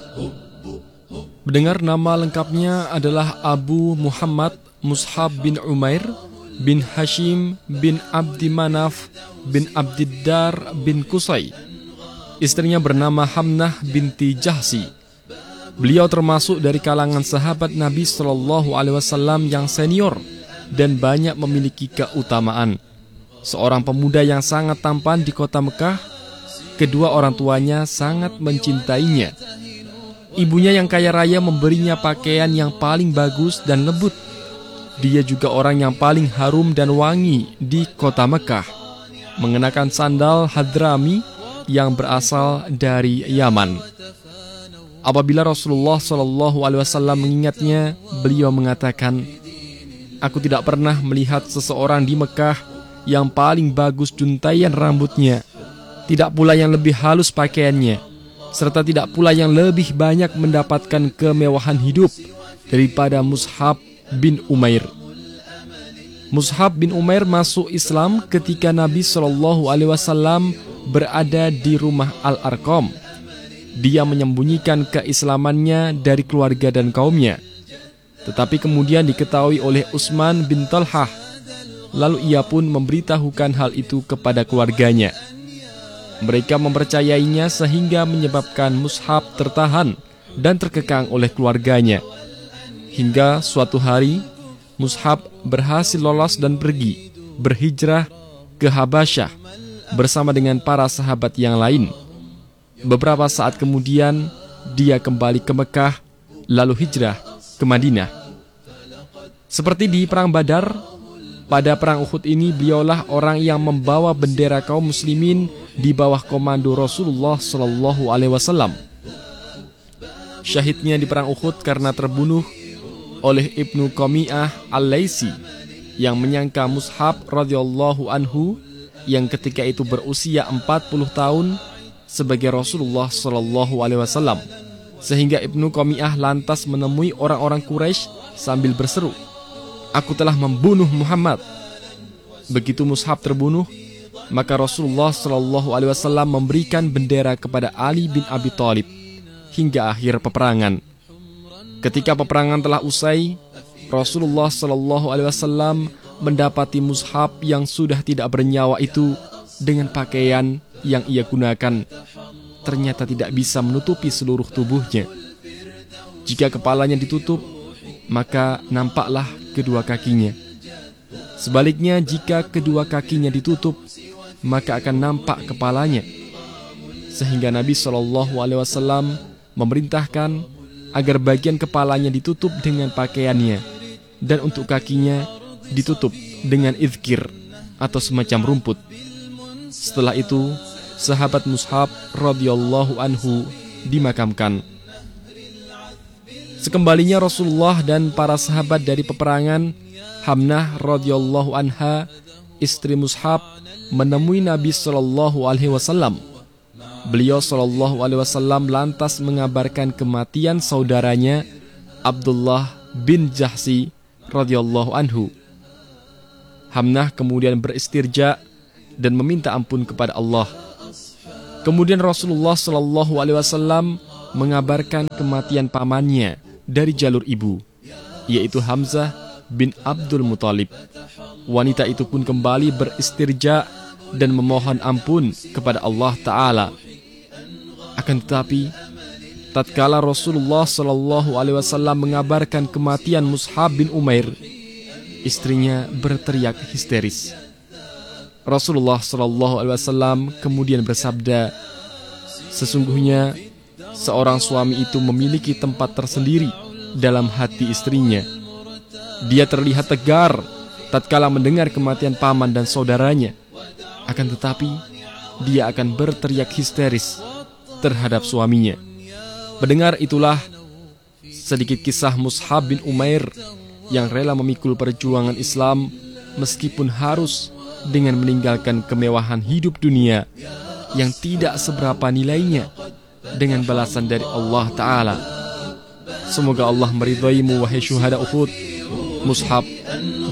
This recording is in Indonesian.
Mendengar nama lengkapnya adalah Abu Muhammad Mus'hab bin Umair bin Hashim bin Abdi Manaf bin Abdiddar bin Qusay. Istrinya bernama Hamnah binti Jahsi. Beliau termasuk dari kalangan sahabat Nabi SAW yang senior dan banyak memiliki keutamaan. Seorang pemuda yang sangat tampan di kota Mekah. Kedua orang tuanya sangat mencintainya. Ibunya yang kaya raya memberinya pakaian yang paling bagus dan lembut. Dia juga orang yang paling harum dan wangi di kota Mekah, mengenakan sandal hadrami yang berasal dari Yaman. Apabila Rasulullah SAW mengingatnya, beliau mengatakan, "Aku tidak pernah melihat seseorang di Mekah yang paling bagus juntaian rambutnya, tidak pula yang lebih halus pakaiannya, serta tidak pula yang lebih banyak mendapatkan kemewahan hidup daripada Mus'hab bin Umair." Mus'hab bin Umair masuk Islam ketika Nabi SAW berada di rumah Al-Arqam. Dia menyembunyikan keislamannya dari keluarga dan kaumnya. Tetapi kemudian diketahui oleh Utsman bin Talhah. Lalu ia pun memberitahukan hal itu kepada keluarganya. Mereka mempercayainya sehingga menyebabkan Mus'hab tertahan dan terkekang oleh keluarganya. Hingga suatu hari, Mus'hab berhasil lolos dan pergi, berhijrah ke Habasyah bersama dengan para sahabat yang lain. Beberapa saat kemudian, dia kembali ke Mekah, lalu hijrah ke Madinah. Seperti di Perang Badar, pada Perang Uhud ini beliaulah orang yang membawa bendera kaum muslimin di bawah komando Rasulullah SAW. Syahidnya di Perang Uhud karena terbunuh oleh Ibnu Qami'ah Al-Laisi yang menyangka Mus'hab radhiyallahu anhu yang ketika itu berusia 40 tahun sebagai Rasulullah SAW. Sehingga Ibnu Qami'ah lantas menemui orang-orang Quraisy sambil berseru, "Aku telah membunuh Muhammad." Begitu Mus'hab terbunuh, maka Rasulullah SAW memberikan bendera kepada Ali bin Abi Thalib hingga akhir peperangan. Ketika peperangan telah usai, Rasulullah SAW mendapati Mus'hab yang sudah tidak bernyawa itu dengan pakaian yang ia gunakan ternyata tidak bisa menutupi seluruh tubuhnya. Jika kepalanya ditutup, maka nampaklah kedua kakinya. Sebaliknya, jika kedua kakinya ditutup, maka akan nampak kepalanya. Sehingga Nabi SAW memerintahkan agar bagian kepalanya ditutup dengan pakaiannya, dan untuk kakinya ditutup dengan izkir atau semacam rumput. Setelah itu, sahabat Mus'hab radhiyallahu anhu dimakamkan. Sekembalinya Rasulullah dan para sahabat dari peperangan, Hamnah radhiyallahu anha, istri Mus'hab, menemui Nabi SAW. Beliau SAW lantas mengabarkan kematian saudaranya Abdullah bin Jahsi radhiyallahu anhu. Hamnah kemudian beristirja dan meminta ampun kepada Allah. Kemudian Rasulullah SAW mengabarkan kematian pamannya dari jalur ibu, yaitu Hamzah bin Abdul Muthalib. Wanita itu pun kembali beristirja dan memohon ampun kepada Allah Ta'ala. Akan tetapi, tatkala Rasulullah SAW mengabarkan kematian Mus'hab bin Umair, istrinya berteriak histeris. Rasulullah SAW kemudian bersabda, "Sesungguhnya seorang suami itu memiliki tempat tersendiri dalam hati istrinya. Dia terlihat tegar tatkala mendengar kematian paman dan saudaranya. Akan tetapi, dia akan berteriak histeris terhadap suaminya." Mendengar itulah sedikit kisah Mus'hab bin Umair yang rela memikul perjuangan Islam meskipun harus dengan meninggalkan kemewahan hidup dunia yang tidak seberapa nilainya dengan balasan dari Allah Ta'ala. Semoga Allah meridhoimu wahai syuhada Uhud, Mus'hab